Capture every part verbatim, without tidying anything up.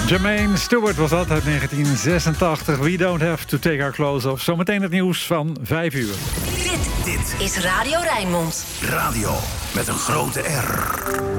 Jermaine Stewart was dat uit negentien zesentachtig. We don't have to take our clothes off. Zometeen het nieuws van vijf uur. Dit, dit is Radio Rijnmond. Radio met een grote R.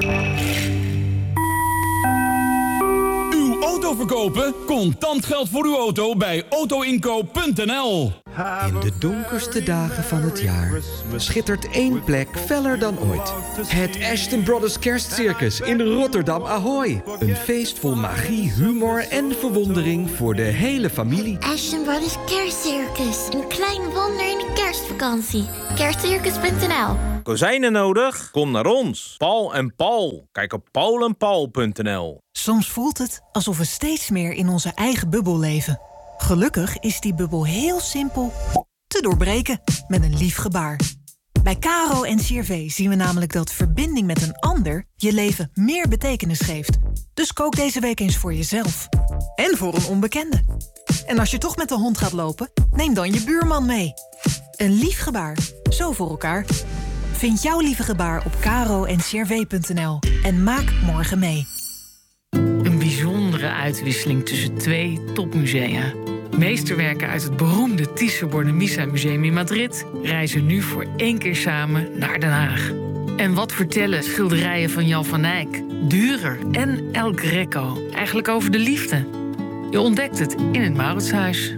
Uw auto verkopen? Contant geld voor uw auto bij auto inkoop punt n l. In de donkerste dagen van het jaar schittert één plek feller dan ooit. Het Ashton Brothers Kerstcircus in Rotterdam Ahoy. Een feest vol magie, humor en verwondering voor de hele familie. Ashton Brothers Kerstcircus. Een klein wonder in de kerstvakantie. kerstcircus punt n l. Kozijnen nodig? Kom naar ons. Paul en Paul. Kijk op paul en paul punt n l. Soms voelt het alsof we steeds meer in onze eigen bubbel leven. Gelukkig is die bubbel heel simpel te doorbreken met een lief gebaar. Bij Caro en C R V zien we namelijk dat verbinding met een ander je leven meer betekenis geeft. Dus kook deze week eens voor jezelf. En voor een onbekende. En als je toch met de hond gaat lopen, neem dan je buurman mee. Een lief gebaar. Zo voor elkaar. Vind jouw lieve gebaar op caro en c r v punt n l en maak morgen mee. Een bijzondere uitwisseling tussen twee topmusea. Meesterwerken uit het beroemde Thyssen-Bornemisza Museum in Madrid reizen nu voor één keer samen naar Den Haag. En wat vertellen schilderijen van Jan van Eyck, Dürer en El Greco eigenlijk over de liefde? Je ontdekt het in het Mauritshuis.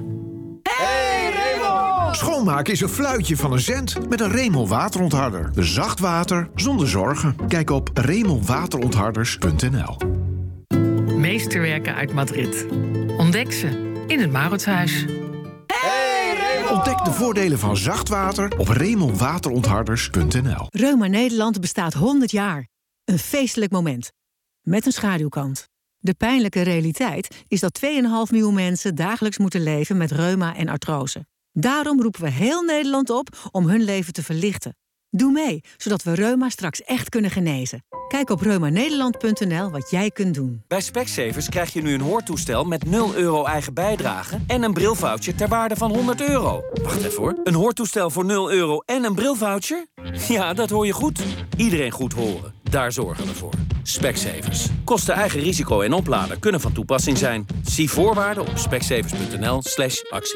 Hey Remel! Schoonmaken is een fluitje van een cent met een Remel waterontharder. Zacht water zonder zorgen. Kijk op remel waterontharders punt n l. Meesterwerken uit Madrid. Ontdek ze in het Mauritshuis. Hey, Remel! Ontdek de voordelen van zacht water op remel waterontharders punt n l. Reuma Nederland bestaat honderd jaar. Een feestelijk moment. Met een schaduwkant. De pijnlijke realiteit is dat twee komma vijf miljoen mensen dagelijks moeten leven met reuma en artrose. Daarom roepen we heel Nederland op om hun leven te verlichten. Doe mee, zodat we reuma straks echt kunnen genezen. Kijk op reuma nederland punt n l wat jij kunt doen. Bij Specsavers krijg je nu een hoortoestel met nul euro eigen bijdrage en een brilvoucher ter waarde van honderd euro. Wacht even hoor. Een hoortoestel voor nul euro en een brilvoucher? Ja, dat hoor je goed. Iedereen goed horen. Daar zorgen we voor. Specsavers. Kosten eigen risico en oplader kunnen van toepassing zijn. Zie voorwaarden op specsavers punt n l slash actie.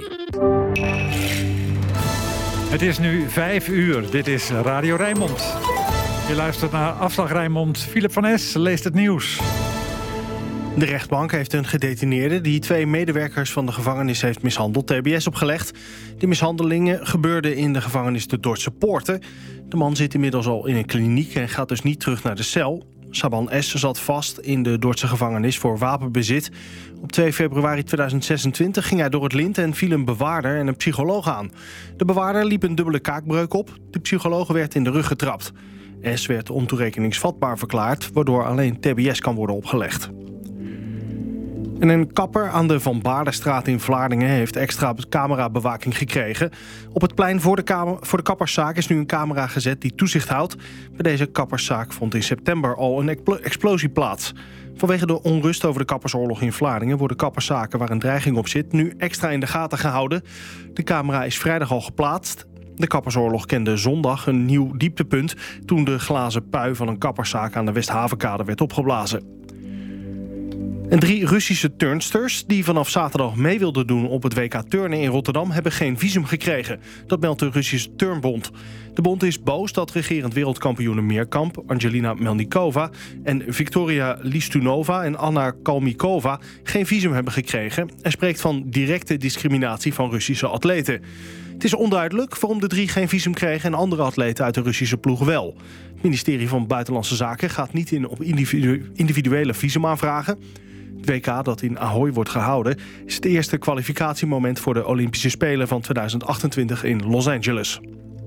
Het is nu vijf uur. Dit is Radio Rijnmond. Je luistert naar Afslag Rijnmond. Philip van Es leest het nieuws. De rechtbank heeft een gedetineerde die twee medewerkers van de gevangenis heeft mishandeld T B S opgelegd. Die mishandelingen gebeurden in de gevangenis de Dordtse Poorten. De man zit inmiddels al in een kliniek en gaat dus niet terug naar de cel. Saban S. zat vast in de Dordtse gevangenis voor wapenbezit. Op twee februari tweeduizend zesentwintig ging hij door het lint en viel een bewaarder en een psycholoog aan. De bewaarder liep een dubbele kaakbreuk op. De psycholoog werd in de rug getrapt. S. werd ontoerekeningsvatbaar verklaard, waardoor alleen T B S kan worden opgelegd. En een kapper aan de Van Baarlestraat in Vlaardingen heeft extra camerabewaking gekregen. Op het plein voor de, kamer, voor de kapperszaak is nu een camera gezet die toezicht houdt. Bij deze kapperszaak vond in september al een explosie plaats. Vanwege de onrust over de kappersoorlog in Vlaardingen worden kapperszaken waar een dreiging op zit nu extra in de gaten gehouden. De camera is vrijdag al geplaatst. De kappersoorlog kende zondag een nieuw dieptepunt toen de glazen pui van een kapperszaak aan de Westhavenkade werd opgeblazen. En drie Russische turnsters die vanaf zaterdag mee wilden doen op het W K turnen in Rotterdam hebben geen visum gekregen. Dat meldt de Russische Turnbond. De bond is boos dat regerend wereldkampioene meerkamp Angelina Melnikova en Victoria Listunova en Anna Kalmikova geen visum hebben gekregen en spreekt van directe discriminatie van Russische atleten. Het is onduidelijk waarom de drie geen visum kregen en andere atleten uit de Russische ploeg wel. Het ministerie van Buitenlandse Zaken gaat niet in op individu- individuele visumaanvragen. Het W K dat in Ahoy wordt gehouden is het eerste kwalificatiemoment voor de Olympische Spelen van tweeduizend achtentwintig in Los Angeles.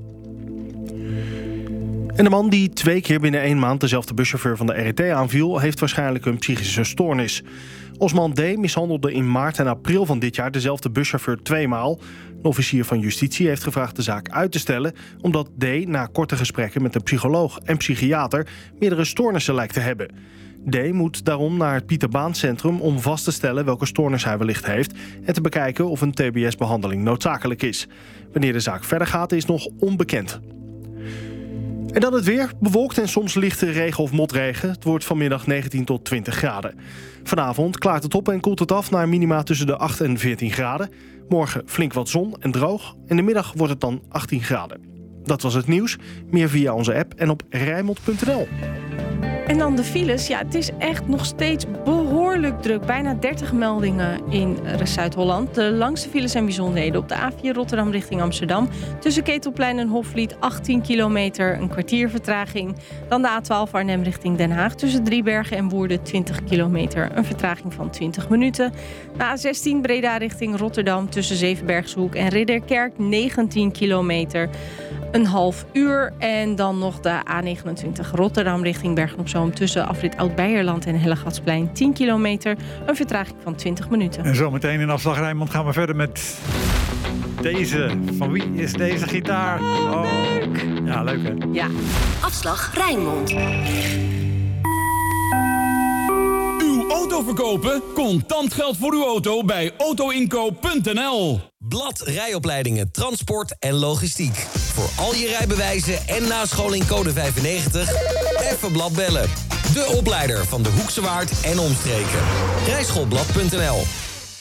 En de man die twee keer binnen één maand dezelfde buschauffeur van de R E T aanviel, heeft waarschijnlijk een psychische stoornis. Osman D. mishandelde in maart en april van dit jaar dezelfde buschauffeur tweemaal. Een officier van justitie heeft gevraagd de zaak uit te stellen, omdat D. na korte gesprekken met een psycholoog en psychiater meerdere stoornissen lijkt te hebben. D. moet daarom naar het Pieter Baan Centrum om vast te stellen welke stoornis hij wellicht heeft en te bekijken of een T B S-behandeling noodzakelijk is. Wanneer de zaak verder gaat is nog onbekend. En dan het weer. Bewolkt en soms lichte regen of motregen. Het wordt vanmiddag negentien tot twintig graden. Vanavond klaart het op en koelt het af naar minima tussen de acht en veertien graden. Morgen flink wat zon en droog. In de middag wordt het dan achttien graden. Dat was het nieuws. Meer via onze app en op rijnmond punt n l. En dan de files. Ja, het is echt nog steeds behoorlijk druk. Bijna dertig meldingen in Zuid-Holland. De langste files zijn bijzonderheden op de A vier Rotterdam richting Amsterdam. Tussen Ketelplein en Hofvliet achttien kilometer, een kwartier vertraging. Dan de A twaalf Arnhem richting Den Haag. Tussen Driebergen en Woerden twintig kilometer, een vertraging van twintig minuten. De A zestien Breda richting Rotterdam. Tussen Zevenbergshoek en Ridderkerk negentien kilometer. Een half uur. En dan nog de A negenentwintig Rotterdam richting Bergen-op-Zoom. Tussen afrit Oud-Beierland en Hellegatsplein tien kilometer. Een vertraging van twintig minuten. En zometeen in Afslag Rijnmond gaan we verder met deze. Van wie is deze gitaar? Oh, ja, leuk hè? Ja. Afslag Rijnmond. Uw auto verkopen? Contant geld voor uw auto bij auto inkoop punt n l. Blad Rijopleidingen, Transport en Logistiek. Voor al je rijbewijzen en nascholing code vijfennegentig. Even Blad bellen. De opleider van de Hoekse Waard en omstreken. rijschoolblad punt n l.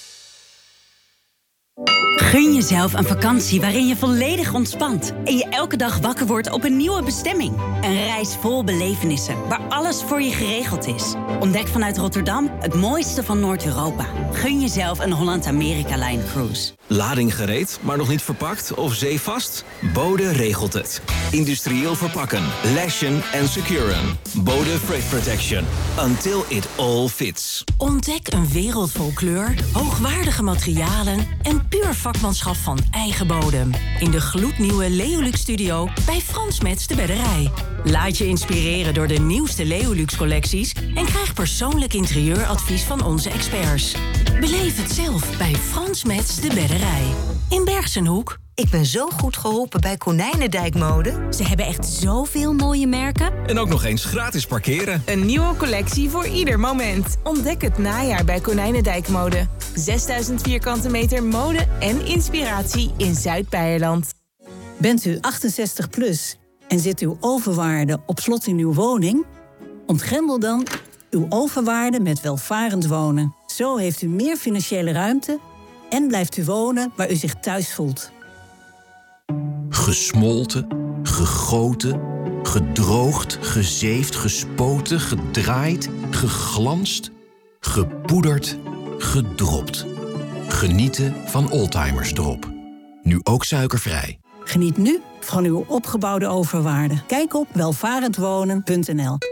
Gun jezelf een vakantie waarin je volledig ontspant en je elke dag wakker wordt op een nieuwe bestemming. Een reis vol belevenissen, waar alles voor je geregeld is. Ontdek vanuit Rotterdam het mooiste van Noord-Europa. Gun jezelf een Holland-Amerika-Line cruise. Lading gereed, maar nog niet verpakt of zeevast? Bode regelt het. Industrieel verpakken, lashen en securen. Bode Freight Protection. Until it all fits. Ontdek een wereld vol kleur, hoogwaardige materialen en puur vakmanschap van eigen bodem. In de gloednieuwe Leolux Studio bij Frans Mets de Bedderij. Laat je inspireren door de nieuwste Leolux collecties en krijg persoonlijk interieuradvies van onze experts. Beleef het zelf bij Frans Mets de Bedderij. In Bergsenhoek. Ik ben zo goed geholpen bij Konijnendijk Mode. Ze hebben echt zoveel mooie merken. En ook nog eens gratis parkeren. Een nieuwe collectie voor ieder moment. Ontdek het najaar bij Konijnendijk Mode. zesduizend vierkante meter mode en inspiratie in Zuid-Beierland. Bent u achtenzestig plus en zit uw overwaarde op slot in uw woning? Ontgrendel dan uw overwaarde met welvarend wonen. Zo heeft u meer financiële ruimte en blijft u wonen waar u zich thuis voelt. Gesmolten, gegoten, gedroogd, gezeefd, gespoten, gedraaid, geglanst, gepoederd, gedropt. Genieten van Oldtimers Drop. Nu ook suikervrij. Geniet nu van uw opgebouwde overwaarde. Kijk op welvarendwonen punt n l.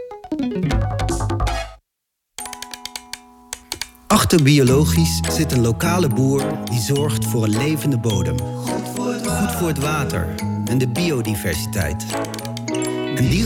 Achter biologisch zit een lokale boer die zorgt voor een levende bodem. Goed voor het water en de biodiversiteit. En die